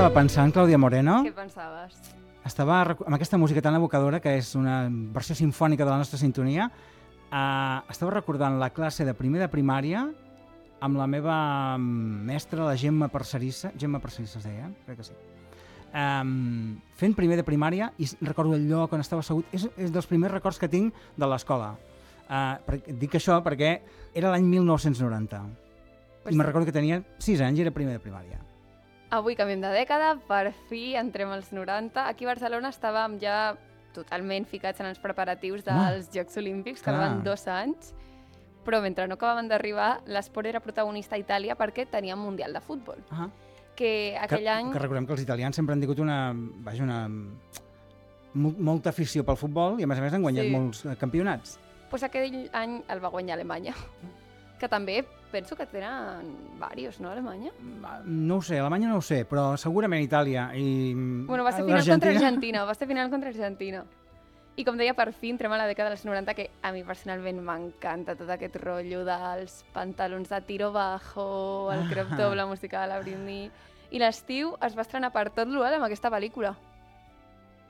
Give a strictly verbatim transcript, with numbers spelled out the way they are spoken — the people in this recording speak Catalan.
estava pensant, Clàudia Moreno? Què pensaves? Estava amb aquesta música tan evocadora, que és una versió sinfònica de la nostra sintonia, eh, estava recordant la classe de primer de primària amb la meva mestra, la Gemma Parcerissa, Gemma Parcerissa es deia, crec que sí. Um, fent primer de primària, i recordo el lloc on estava assegut, és, és dels primers records que tinc de l'escola. Uh, per, dic això perquè era l'any mil nou-cents noranta, pues i me'n recordo que tenia sis anys i era primer de primària. Avui canviem de dècada, per fi entrem als noranta. Aquí a Barcelona estàvem ja totalment ficats en els preparatius dels ah, Jocs Olímpics, que van dos anys, però mentre no acabaven d'arribar, l'esport era protagonista a Itàlia perquè tenia un Mundial de Futbol. Ah. Que aquell que, any... Que recordem que els italians sempre han tingut una, vaja, una molta afició pel futbol i a més a més han guanyat sí. molts campionats. Doncs pues aquell any el va guanyar Alemanya, que també penso que tenen diversos, no, Alemanya? No ho sé, Alemanya no ho sé, però segurament Itàlia i bueno, va ser final contra Argentina, va ser final contra Argentina. I com deia, per fi entrem a la dècada dels noranta, que a mi personalment m'encanta tot aquest rotllo dels pantalons de tiro bajo, el crop top, la música de la Britney. I l'estiu es va estrenar per tot l'U A amb aquesta pel·lícula.